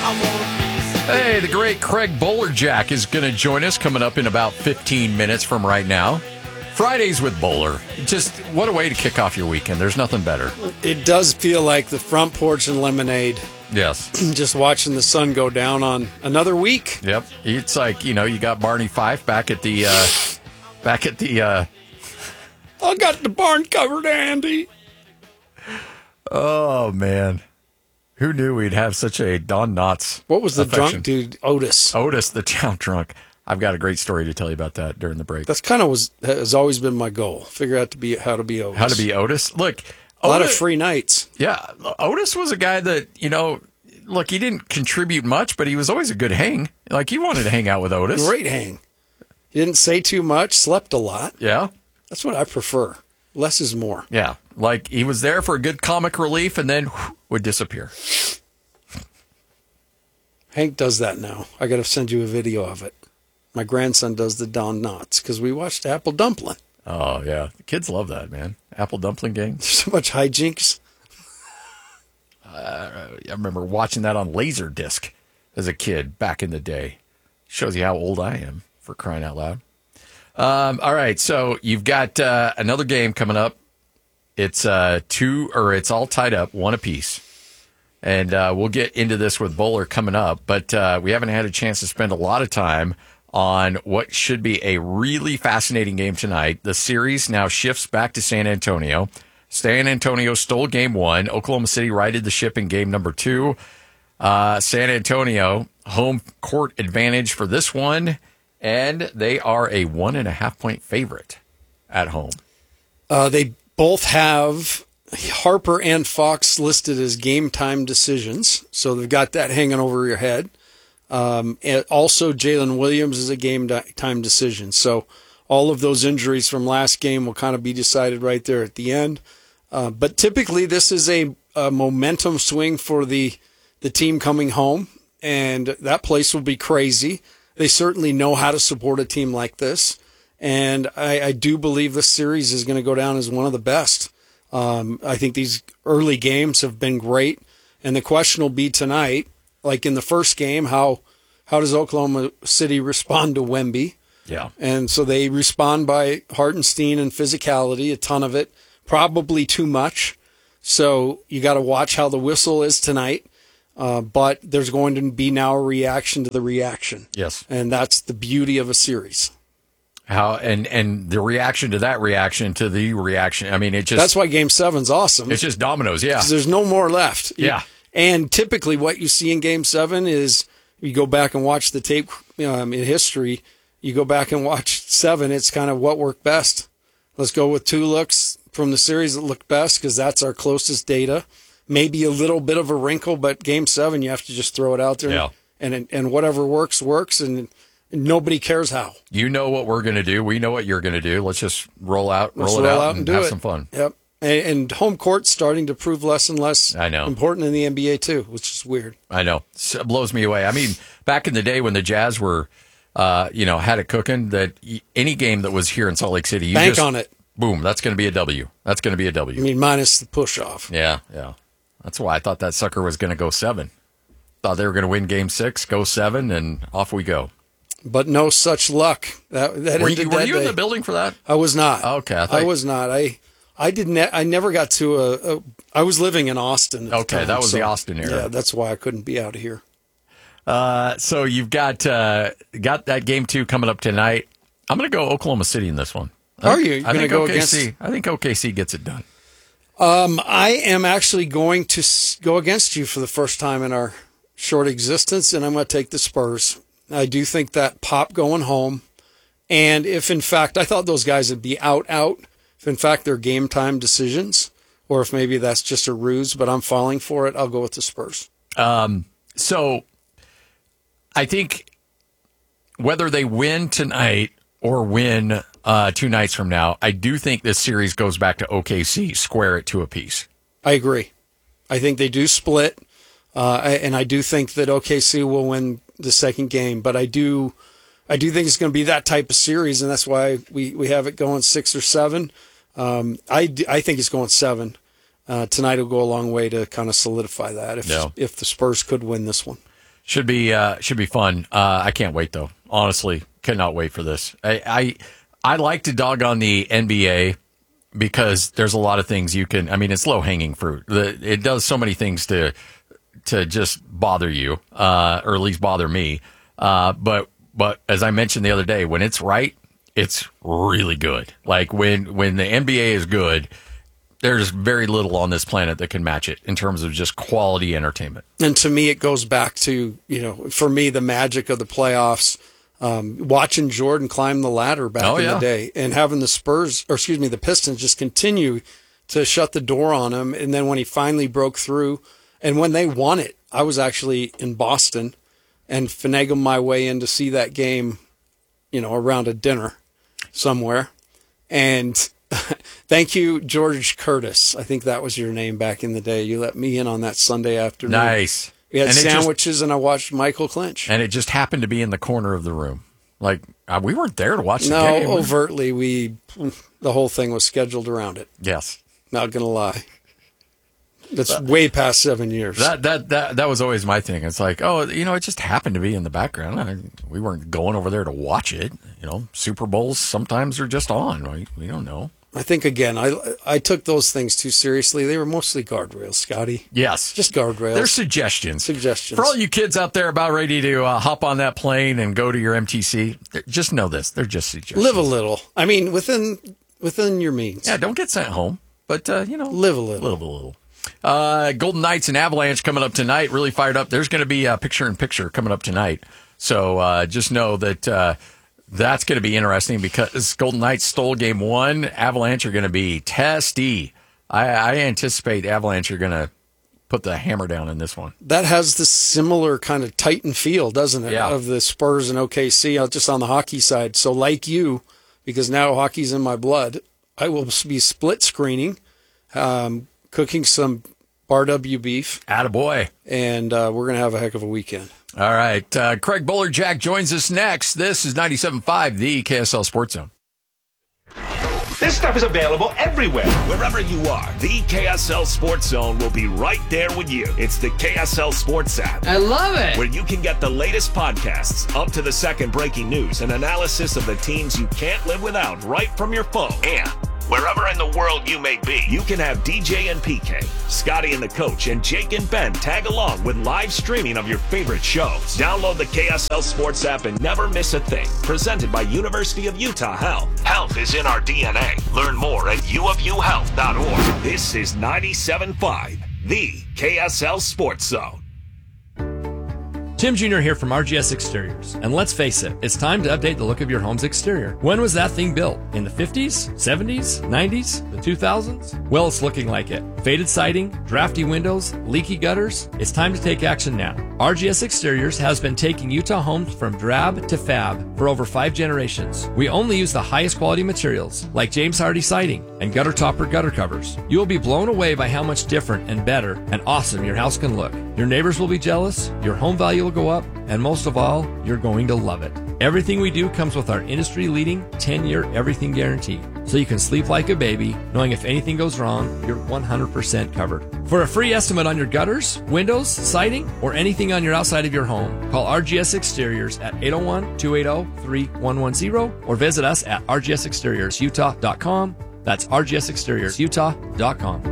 Hey, the great Craig Bolerjack is going to join us coming up in about 15 minutes from right now. Fridays with Bowler. Just what a way to kick off your weekend. There's nothing better. It does feel like the front porch and lemonade. Yes. Just watching the sun go down on another week. Yep. It's like, you got Barney Fife back at the I got the barn covered, Andy. Oh, man. Who knew we'd have such a Don Knotts What was the affection? drunk dude? Otis. Otis, the town drunk. I've got a great story to tell you about that during the break. That's kind of has always been my goal. Figure out how to be Otis. How to be Otis? Look, a lot of free nights. Yeah, Otis was a guy that, look, he didn't contribute much, but he was always a good hang. Like, you wanted to hang out with Otis. Great hang. He didn't say too much, slept a lot. Yeah. That's what I prefer. Less is more. Yeah, like he was there for a good comic relief and then would disappear. Hank does that now. I got to send you a video of it. My grandson does the Don Knotts because we watched Apple Dumpling. Oh, yeah. The kids love that, man. Apple Dumpling game. There's so much hijinks. I remember watching that on Laserdisc as a kid back in the day. Shows you how old I am, for crying out loud. All right, so you've got another game coming up. It's it's all tied up, one apiece. And we'll get into this with Bowler coming up, but we haven't had a chance to spend a lot of time on what should be a really fascinating game tonight. The series now shifts back to San Antonio. San Antonio stole game one. Oklahoma City righted the ship in game number two. San Antonio, home court advantage for this one, and they are a 1.5-point favorite at home. They both have Harper and Fox listed as game time decisions, so they've got that hanging over your head. And also, Jalen Williams is a game time decision. So all of those injuries from last game will kind of be decided right there at the end. But typically, this is a momentum swing for the team coming home, and that place will be crazy. They certainly know how to support a team like this, and I do believe this series is going to go down as one of the best. I think these early games have been great, and the question will be tonight, like in the first game, how does Oklahoma City respond to Wemby? Yeah. And so they respond by Hartenstein and physicality, a ton of it, probably too much. So you got to watch how the whistle is tonight. But there's going to be now a reaction to the reaction. Yes. And that's the beauty of a series. How and the reaction to that reaction to the reaction. I mean, that's why Game 7's awesome. It's just dominoes, yeah. 'Cause there's no more left. Yeah. And typically what you see in Game 7 is you go back and watch the tape in history. You go back and watch 7. It's kind of what worked best. Let's go with 2 looks from the series that looked best because that's our closest data. Maybe a little bit of a wrinkle, but Game 7, you have to just throw it out there. Yeah. And whatever works, and nobody cares how. You know what we're going to do. We know what you're going to do. Let's just roll it out and have some fun. Yep. And home court's starting to prove less and less important in the NBA, too, which is weird. I know. It blows me away. I mean, back in the day when the Jazz were, had it cooking, that any game that was here in Salt Lake City, bank on it. Boom, that's going to be a W. That's going to be a W. I mean, minus the push-off. Yeah. That's why I thought that sucker was going to go 7. Thought they were going to win Game 6, go 7, and off we go. But no such luck. That were you in the building for that? I was not. Okay. I was not. I didn't. I never got to I was living in Austin. Okay, that was the Austin area. Yeah, that's why I couldn't be out here. So you've got that Game 2 coming up tonight. I'm going to go Oklahoma City in this one. Are you? I think go OKC. I think OKC gets it done. I am actually going to go against you for the first time in our short existence, and I'm going to take the Spurs. I do think that Pop going home, and if in fact I thought those guys would be out, if in fact they're game time decisions, or if maybe that's just a ruse, but I'm falling for it, I'll go with the Spurs. So I think whether they win tonight or win 2 nights from now, I do think this series goes back to OKC, square it to a piece. I agree. I think they do split, and I do think that OKC will win the second game. But I do think it's going to be that type of series, and that's why we have it going 6 or 7. I think it's going 7. Tonight will go a long way to kind of solidify that if the Spurs could win this one. Should be fun. I can't wait though. Honestly, cannot wait for this. I like to dog on the NBA because there's a lot of things you can. I mean, it's low hanging fruit. It does so many things to just bother you, or at least bother me. But as I mentioned the other day, when it's right, it's really good. Like when the NBA is good, there's very little on this planet that can match it in terms of just quality entertainment. And to me, it goes back to, for me, the magic of the playoffs, watching Jordan climb the ladder back in the day and having the Pistons just continue to shut the door on him. And then when he finally broke through and when they won it, I was actually in Boston and finagled my way in to see that game, around a dinner somewhere. And thank you, George Curtis. I think that was your name back in the day. You let me in on that Sunday afternoon. Nice. We had sandwiches, and I watched Michael Clinch. And it just happened to be in the corner of the room. Like, we weren't there to watch the game. No, overtly, the whole thing was scheduled around it. Yes. Not going to lie. That's way past 7 years. That was always my thing. It's like, it just happened to be in the background. We weren't going over there to watch it. Super Bowls sometimes are just on. We don't know. I think, again, I took those things too seriously. They were mostly guardrails, Scotty. Yes. Just guardrails. They're suggestions. For all you kids out there about ready to hop on that plane and go to your MTC, just know this. They're just suggestions. Live a little. I mean, within your means. Yeah, don't get sent home. But, live a little. Live a little. Golden Knights and Avalanche coming up tonight. Really fired up. There's going to be a picture-in-picture coming up tonight. So just know that that's going to be interesting because Golden Knights stole game one. Avalanche are going to be testy. I anticipate Avalanche are going to put the hammer down in this one. That has the similar kind of Titan feel, doesn't it, yeah. of the Spurs and OKC, just on the hockey side. So like you, because now hockey's in my blood, I will be split screening, cooking some Bar W beef. Attaboy. And we're going to have a heck of a weekend. All right. Craig Bolerjack joins us next. This is 97.5, the KSL Sports Zone. This stuff is available everywhere. Wherever you are, the KSL Sports Zone will be right there with you. It's the KSL Sports app. I love it. Where you can get the latest podcasts, up to the second breaking news, and analysis of the teams you can't live without right from your phone. And wherever in the world you may be, you can have DJ and PK, Scotty and the Coach, and Jake and Ben tag along with live streaming of your favorite shows. Download the KSL Sports app and never miss a thing. Presented by University of Utah Health. Health is in our DNA. Learn more at uofuhealth.org. This is 97.5, the KSL Sports Zone. Tim Jr. here from RGS Exteriors. And let's face it, it's time to update the look of your home's exterior. When was that thing built? In the 50s, 70s, 90s, the 2000s? Well, it's looking like it. Faded siding, drafty windows, leaky gutters. It's time to take action now. RGS Exteriors has been taking Utah homes from drab to fab for over 5 generations. We only use the highest quality materials, like James Hardy siding and gutter topper gutter covers. You will be blown away by how much different and better and awesome your house can look. Your neighbors will be jealous, your home value will go up, and most of all, you're going to love it. Everything we do comes with our industry-leading 10-year everything guarantee, so you can sleep like a baby, knowing if anything goes wrong, you're 100% covered. For a free estimate on your gutters, windows, siding, or anything on your outside of your home, call RGS Exteriors at 801-280-3110 or visit us at rgsexteriorsutah.com. That's rgsexteriorsutah.com.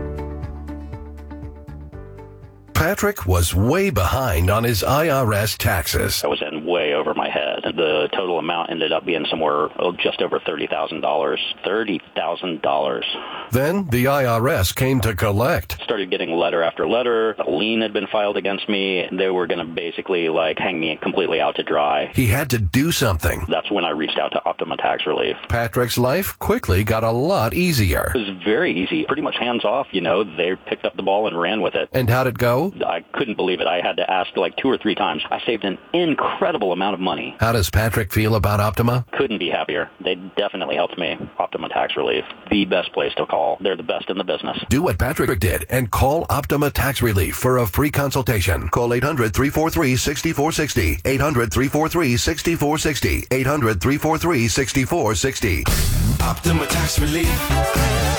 Patrick was way behind on his IRS taxes. I was in way over my head. The total amount ended up being somewhere just over $30,000. $30,000. Then the IRS came to collect. Started getting letter after letter. A lien had been filed against me. They were going to basically hang me completely out to dry. He had to do something. That's when I reached out to Optima Tax Relief. Patrick's life quickly got a lot easier. It was very easy. Pretty much hands off, They picked up the ball and ran with it. And how'd it go? I couldn't believe it. I had to ask 2 or 3 times. I saved an incredible amount of money. How does Patrick feel about Optima? Couldn't be happier. They definitely helped me. Optima Tax Relief, the best place to call. They're the best in the business. Do what Patrick did and call Optima Tax Relief for a free consultation. Call 800-343-6460. 800-343-6460. 800-343-6460. Optima Tax Relief.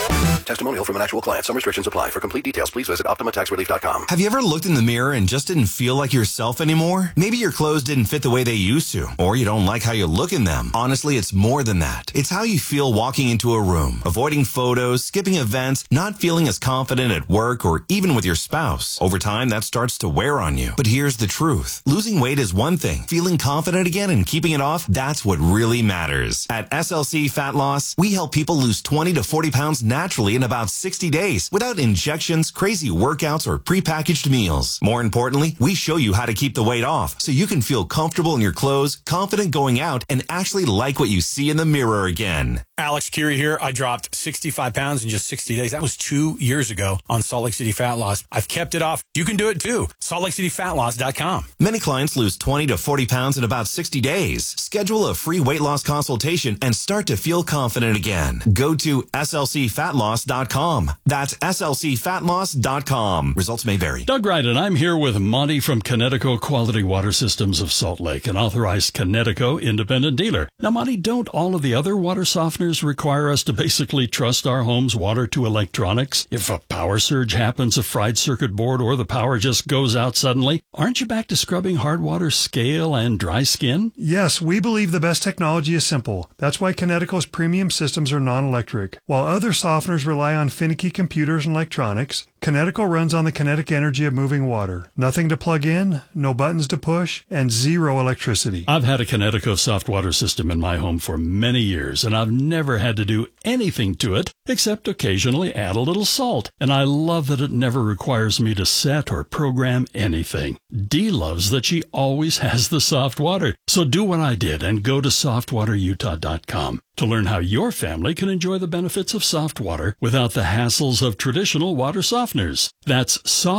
Testimonial from an actual client. Some restrictions apply. For complete details, please visit OptimaTaxRelief.com. Have you ever looked in the mirror and just didn't feel like yourself anymore? Maybe your clothes didn't fit the way they used to, or you don't like how you look in them. Honestly, it's more than that. It's how you feel walking into a room, avoiding photos, skipping events, not feeling as confident at work or even with your spouse. Over time, that starts to wear on you. But here's the truth. Losing weight is one thing. Feeling confident again and keeping it off, that's what really matters. At SLC Fat Loss, we help people lose 20 to 40 pounds naturally in about 60 days without injections, crazy workouts, or prepackaged meals. More importantly, we show you how to keep the weight off so you can feel comfortable in your clothes, confident going out, and actually like what you see in the mirror again. Alex Curie here. I dropped 65 pounds in just 60 days. That was 2 years ago on Salt Lake City Fat Loss. I've kept it off. You can do it too. SaltLakeCityFatLoss.com. Many clients lose 20 to 40 pounds in about 60 days. Schedule a free weight loss consultation and start to feel confident again. Go to SLCFatLoss.com. That's SLCFatLoss.com. Results may vary. Doug Wright, and I'm here with Monty from Connecticut Quality Water Systems of Salt Lake, an authorized Connecticut independent dealer. Now, Monty, don't all of the other water softeners require us to basically trust our home's water to electronics? If a power surge happens, a fried circuit board, or the power just goes out suddenly, aren't you back to scrubbing hard water scale and dry skin? Yes, we believe the best technology is simple. That's why Connecticut's premium systems are non-electric. While other softeners rely on finicky computers and electronics, Connecticut runs on the kinetic energy of moving water. Nothing to plug in, no buttons to push, and zero electricity. I've had a Connecticut soft water system in my home for many years, and I've never had to do anything to it except occasionally add a little salt. And I love that it never requires me to set or program anything. Dee loves that she always has the soft water. So do what I did and go to softwaterutah.com to learn how your family can enjoy the benefits of soft water without the hassles of traditional water softeners. That's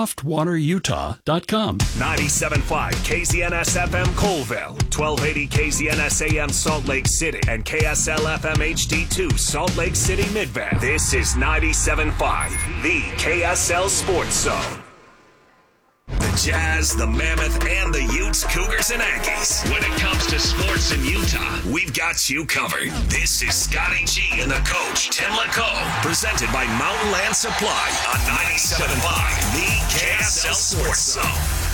softwaterutah.com. 97.5 KZNS FM Colville, 1280 KZNS AM Salt Lake City, and KSL FM HD2 Salt Lake City Midvale. This is 97.5, the KSL Sports Zone. The Jazz, the Mammoth, and the Utes, Cougars, and Aggies. When it comes to sports in Utah, we've got you covered. This is Scotty G and the coach, Tim LaCoe, presented by Mountain Land Supply on 97.5, the KSL Sports Zone.